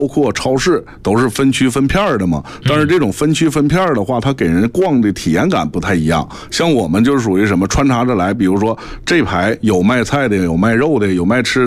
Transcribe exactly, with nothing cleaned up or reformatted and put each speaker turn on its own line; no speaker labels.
包括超市都是分区分片的嘛，但是这种分区分片的话，它给人逛的体验感不太一样。像我们就是属于什么穿插着来，比如说这排有卖菜的，有卖肉的，有卖吃